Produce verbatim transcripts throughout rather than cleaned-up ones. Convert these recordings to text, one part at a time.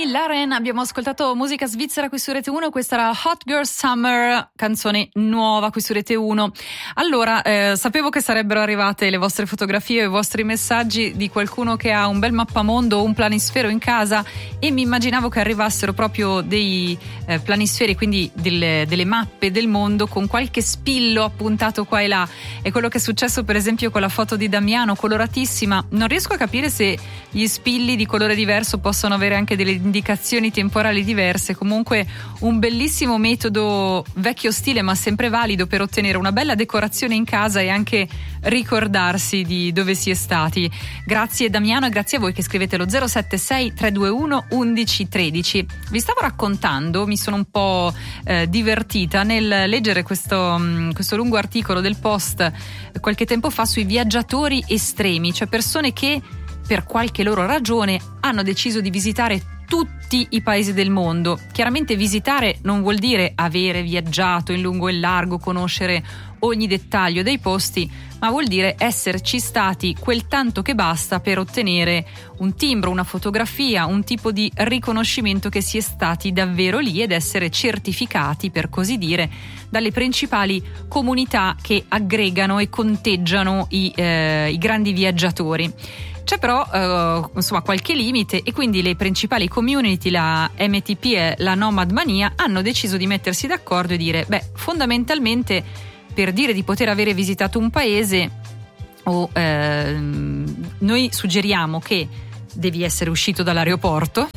e Laren, abbiamo ascoltato musica svizzera qui su Rete uno, questa era Hot Girl Summer, canzone nuova qui su Rete uno. Allora, eh, sapevo che sarebbero arrivate le vostre fotografie e i vostri messaggi di qualcuno che ha un bel mappamondo o un planisfero in casa, e mi immaginavo che arrivassero proprio dei eh, planisferi, quindi delle, delle mappe del mondo con qualche spillo appuntato qua e là. È quello che è successo per esempio con la foto di Damiano, coloratissima. Non riesco a capire se gli spilli di colore diverso possono avere anche delle indicazioni temporali diverse. Comunque un bellissimo metodo vecchio stile ma sempre valido per ottenere una bella decorazione in casa e anche ricordarsi di dove si è stati. Grazie Damiano e grazie a voi che scrivete lo zero sette sei tre due uno undici tredici. Vi stavo raccontando, mi sono un po' eh, divertita nel leggere questo, mh, questo lungo articolo del Post qualche tempo fa sui viaggiatori estremi, cioè persone che per qualche loro ragione hanno deciso di visitare tutti i paesi del mondo. Chiaramente visitare non vuol dire avere viaggiato in lungo e in largo, conoscere ogni dettaglio dei posti, ma vuol dire esserci stati quel tanto che basta per ottenere un timbro, una fotografia, un tipo di riconoscimento che si è stati davvero lì ed essere certificati, per così dire, dalle principali comunità che aggregano e conteggiano i, eh, i grandi viaggiatori. C'è però eh, insomma qualche limite, e quindi le principali community, la M T P e la Nomad Mania, hanno deciso di mettersi d'accordo e dire beh, fondamentalmente per dire di poter avere visitato un paese o eh, noi suggeriamo che devi essere uscito dall'aeroporto,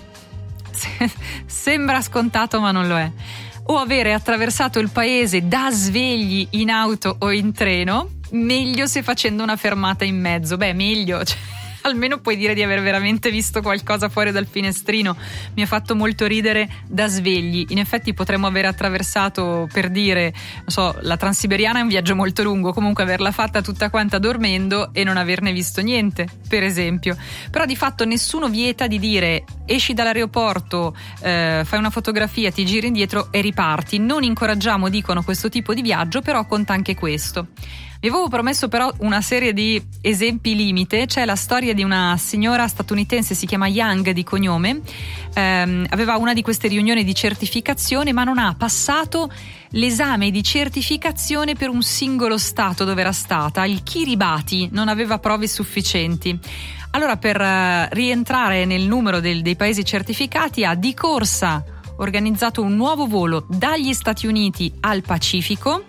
sembra scontato ma non lo è, o avere attraversato il paese da svegli in auto o in treno, meglio se facendo una fermata in mezzo. Beh, meglio, cioè, almeno puoi dire di aver veramente visto qualcosa fuori dal finestrino. Mi ha fatto molto ridere da svegli. In effetti potremmo aver attraversato, per dire, non so, la Transiberiana è un viaggio molto lungo, comunque averla fatta tutta quanta dormendo e non averne visto niente, per esempio. Però di fatto nessuno vieta di dire esci dall'aeroporto, eh, fai una fotografia, ti giri indietro e riparti. Non incoraggiamo, dicono, questo tipo di viaggio, però conta anche questo. Vi avevo promesso però una serie di esempi limite. C'è la storia di una signora statunitense, si chiama Young di cognome, ehm, aveva una di queste riunioni di certificazione ma non ha passato l'esame di certificazione per un singolo stato dove era stata, il Kiribati, non aveva prove sufficienti. Allora per uh, rientrare nel numero del, dei paesi certificati ha di corsa organizzato un nuovo volo dagli Stati Uniti al Pacifico.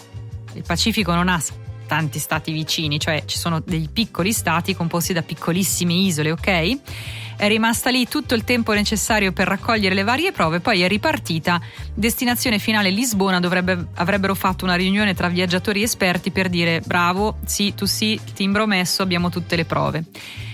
Il Pacifico non ha tanti stati vicini, cioè ci sono dei piccoli stati composti da piccolissime isole, ok? È rimasta lì tutto il tempo necessario per raccogliere le varie prove, poi è ripartita. Destinazione finale Lisbona, dovrebbe, avrebbero fatto una riunione tra viaggiatori esperti per dire bravo, sì, tu sì, timbro messo, abbiamo tutte le prove.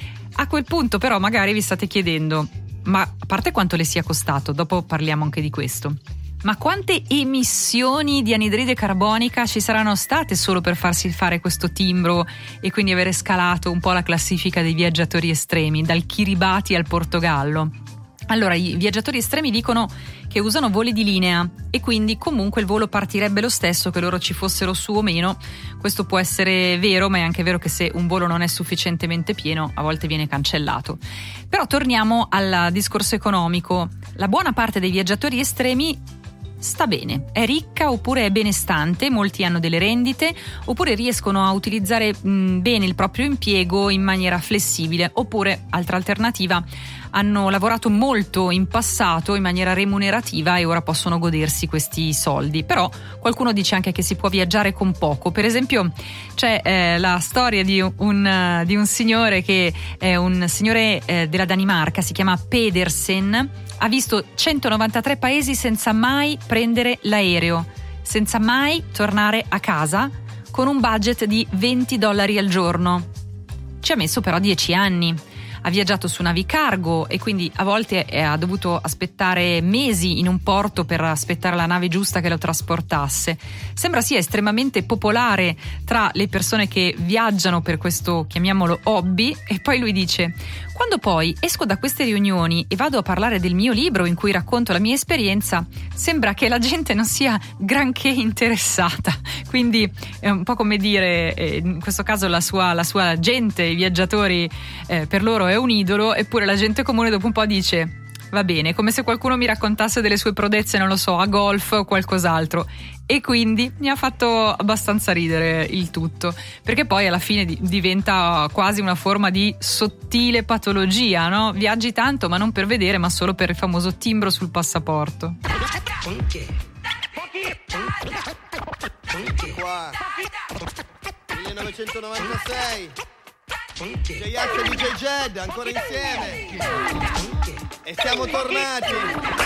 A quel punto però magari vi state chiedendo, ma a parte quanto le sia costato, dopo parliamo anche di questo, ma quante emissioni di anidride carbonica ci saranno state solo per farsi fare questo timbro e quindi avere scalato un po' la classifica dei viaggiatori estremi, dal Kiribati al Portogallo? Allora, i viaggiatori estremi dicono che usano voli di linea e quindi comunque il volo partirebbe lo stesso che loro ci fossero su o meno. Questo può essere vero, ma è anche vero che se un volo non è sufficientemente pieno a volte viene cancellato. Però torniamo al discorso economico. La buona parte dei viaggiatori estremi sta bene, è ricca oppure è benestante, molti hanno delle rendite oppure riescono a utilizzare mh, bene il proprio impiego in maniera flessibile, oppure, altra alternativa, hanno lavorato molto in passato in maniera remunerativa e ora possono godersi questi soldi. Però qualcuno dice anche che si può viaggiare con poco. Per esempio c'è eh, la storia di un, uh, di un signore che è un signore eh, della Danimarca, si chiama Pedersen. Ha visto centonovantatré paesi senza mai prendere l'aereo, senza mai tornare a casa, con un budget di venti dollari al giorno. Ci ha messo però dieci anni. Ha viaggiato su navi cargo e quindi a volte ha dovuto aspettare mesi in un porto per aspettare la nave giusta che lo trasportasse. Sembra sia estremamente popolare tra le persone che viaggiano per questo, chiamiamolo, hobby. E poi lui dice: quando poi esco da queste riunioni e vado a parlare del mio libro in cui racconto la mia esperienza, sembra che la gente non sia granché interessata. Quindi è un po' come dire, in questo caso la sua, la sua gente, i viaggiatori, eh, per loro è un idolo, eppure la gente comune dopo un po' dice: va bene, come se qualcuno mi raccontasse delle sue prodezze, non lo so, a golf o qualcos'altro. E quindi mi ha fatto abbastanza ridere il tutto, perché poi alla fine di- diventa quasi una forma di sottile patologia, no? Viaggi tanto ma non per vedere, ma solo per il famoso timbro sul passaporto. Qua millenovecentonovantasei J-Ax e D J Jed ancora insieme e siamo tornati.